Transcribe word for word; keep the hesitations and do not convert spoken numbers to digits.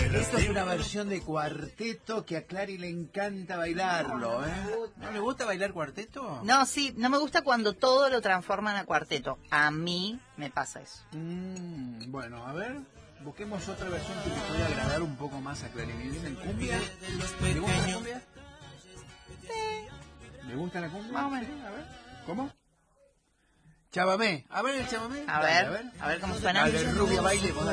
Esto es una versión de cuarteto que a Clary le encanta bailarlo, ¿eh? ¿No le gusta bailar cuarteto? No, sí, no me gusta cuando todo lo transforman a cuarteto. A mí me pasa eso. Mm, bueno, a ver, busquemos otra versión que le pueda agradar un poco más a Clary. ¿Me dicen cumbia? ¿Le gusta la cumbia? Sí. ¿Le gusta la cumbia? Más o menos. Sí, a ver, ¿cómo? Chamamé, a ver el chamamé. A Dale, ver, a ver cómo suena. Dale, rubia, baile, vos